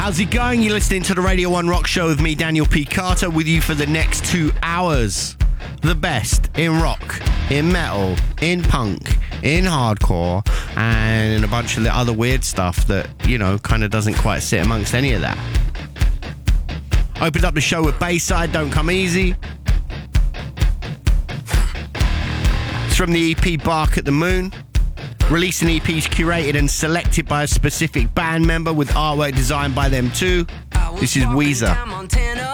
How's it going? You're listening to the Radio 1 Rock Show with me, Daniel P. Carter, with you for the next 2 hours. The best in rock, in metal, in punk, in hardcore, and a bunch of the other weird stuff that, you know, kind of doesn't quite sit amongst any of that. Opened up the show with Bayside, Don't Come Easy. It's from the EP Bark at the Moon. Releasing EPs curated and selected by a specific band member with artwork designed by them too. This is Weezer.